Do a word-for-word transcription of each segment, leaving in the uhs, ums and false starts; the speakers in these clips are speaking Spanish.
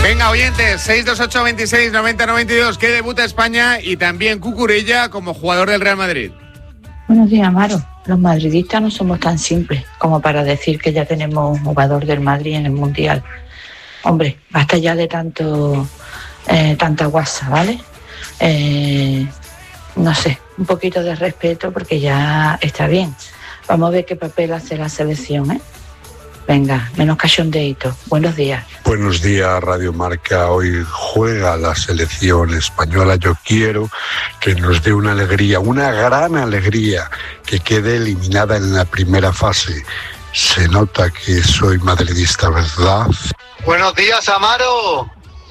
Venga, oyentes, seis dos ocho veintiséis noventa noventa y dos, que debuta España y también Cucurella como jugador del Real Madrid. Buenos días, Amaro. Los madridistas no somos tan simples como para decir que ya tenemos un jugador del Madrid en el Mundial. Hombre, basta ya de tanto eh, tanta guasa, ¿vale? Eh, no sé, un poquito de respeto porque ya está bien. Vamos a ver qué papel hace la selección, ¿eh? Venga, menos cachondeíto. Buenos días. Buenos días, Radio Marca. Hoy juega la selección española. Yo quiero que nos dé una alegría, una gran alegría, que quede eliminada en la primera fase. Se nota que soy madridista, ¿verdad? Buenos días, Amaro.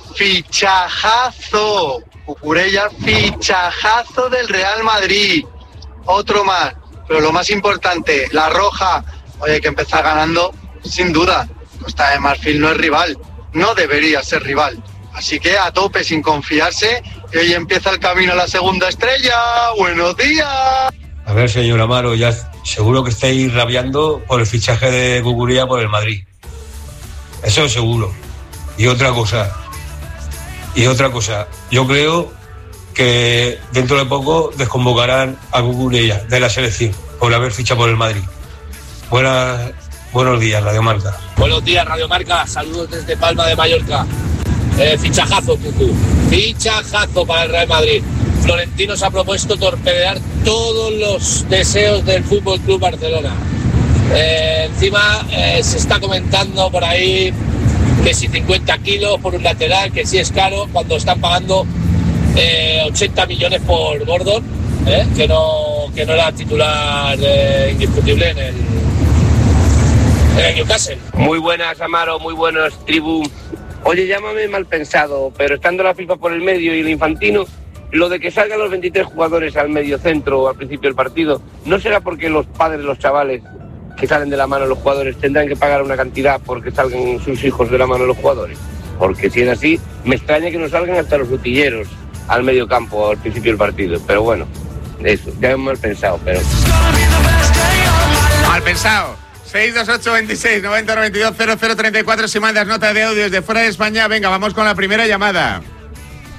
Fichajazo. Cucurella, fichajazo del Real Madrid. Otro más. Pero lo más importante, la roja. Hoy hay que empezar ganando, sin duda. Costa de Marfil no es rival. No debería ser rival. Así que a tope, sin confiarse. Y hoy empieza el camino a la segunda estrella. ¡Buenos días! A ver, señor Amaro, ya seguro que estáis rabiando por el fichaje de Cucurella por el Madrid. Eso seguro. Y otra cosa. Y otra cosa. Yo creo que dentro de poco desconvocarán a Cucurella de la selección por haber fichado por el Madrid. Buenas, buenos días, Radio Marca. Buenos días, Radio Marca. Saludos desde Palma de Mallorca. Eh, fichajazo, Cucu. Fichajazo para el Real Madrid. Florentino se ha propuesto torpedear todos los deseos del F C Barcelona. Eh, encima eh, se está comentando por ahí que si cincuenta kilos por un lateral, que sí es caro, cuando están pagando eh, ochenta millones por Gordon, eh, que no que no era titular eh, indiscutible en el, en el Newcastle. Muy buenas, Amaro, muy buenas, tribu. Oye, llámame mal pensado, pero estando la FIFA por el medio y el Infantino, lo de que salgan los veintitrés jugadores al medio centro o al principio del partido, ¿no será porque los padres, los chavales que salen de la mano de los jugadores tendrán que pagar una cantidad porque salgan sus hijos de la mano de los jugadores? Porque si es así, me extraña que no salgan hasta los utilleros al medio campo al principio del partido. Pero bueno, eso, ya es mal pensado, pero... Mal pensado. seis dos ocho veintiséis noventa noventa y dos cero cero treinta y cuatro si mandas nota de audio desde fuera de España. Venga, vamos con la primera llamada.